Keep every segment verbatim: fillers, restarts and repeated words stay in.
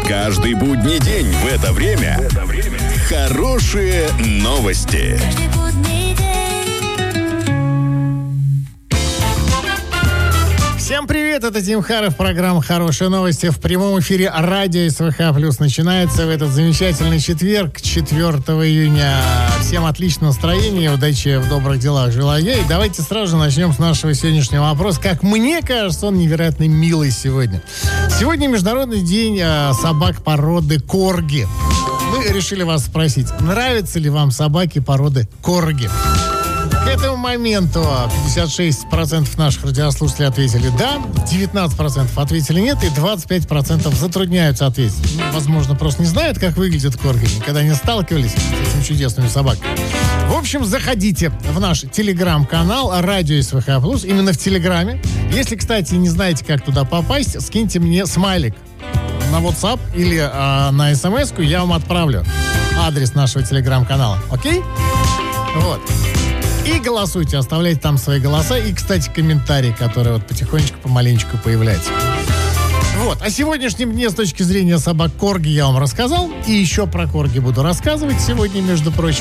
Каждый будний день в это время хорошие новости. Всем привет, это Тим Харов, программа «Хорошие новости» в прямом эфире радио СВХ Плюс начинается в этот замечательный четверг, четвёртого июня. Всем отличного настроения, удачи в добрых делах желаю я. И давайте сразу же начнем с нашего сегодняшнего вопроса. Как мне кажется, он невероятно милый сегодня. Сегодня Международный день э, собак породы корги. Мы решили вас спросить, нравятся ли вам собаки породы корги? К этому моменту пятьдесят шесть процентов наших радиослушателей ответили «да», девятнадцать процентов ответили «нет» и двадцать пять процентов затрудняются ответить. Ну, возможно, просто не знают, как выглядят корги, никогда не сталкивались с этими чудесными собаками. В общем, заходите в наш телеграм-канал «Радио СВХ Плюс», именно в телеграме. Если, кстати, не знаете, как туда попасть, скиньте мне смайлик на WhatsApp или э, на смс-ку, я вам отправлю адрес нашего телеграм-канала. Окей? Вот. И голосуйте, оставляйте там свои голоса. И, кстати, комментарии, которые вот потихонечку, помаленечку появляются. Вот. О сегодняшнем дне с точки зрения собак корги я вам рассказал. И еще про корги буду рассказывать сегодня, между прочим.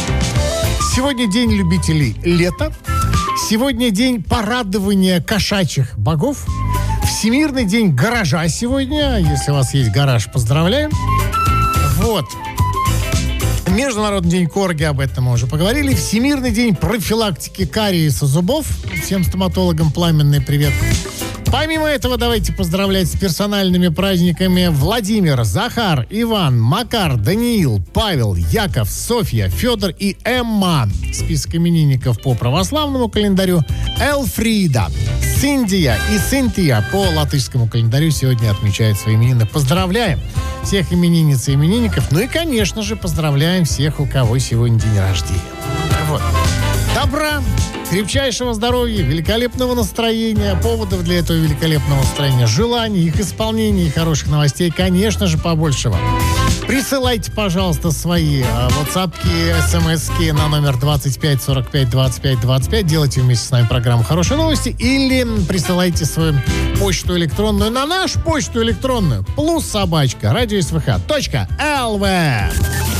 Сегодня день любителей лета. Сегодня день порадования кошачьих богов. Всемирный день гаража сегодня. Если у вас есть гараж, поздравляем. Вот. Международный день корги, об этом мы уже поговорили. Всемирный день профилактики кариеса зубов. Всем стоматологам пламенный привет. Помимо этого, давайте поздравлять с персональными праздниками Владимир, Захар, Иван, Макар, Даниил, Павел, Яков, Софья, Федор и Эмма. Список именинников по православному календарю: Элфрида, Синдия и Синтия по латышскому календарю сегодня отмечают свои именины. Поздравляем всех именинниц и именинников. Ну и, конечно же, поздравляем всех, у кого сегодня день рождения. Вот. Добра, крепчайшего здоровья, великолепного настроения, поводов для этого великолепного настроения, желаний, их исполнения и хороших новостей, конечно же, побольше вам. Присылайте, пожалуйста, свои ватсапки, смски на номер двадцать пять сорок пять двадцать пять двадцать пять. Делайте вместе с нами программу «Хорошие новости». Или присылайте свою почту электронную на нашу почту электронную. Плюс собачка радио СВХ точка эл ви.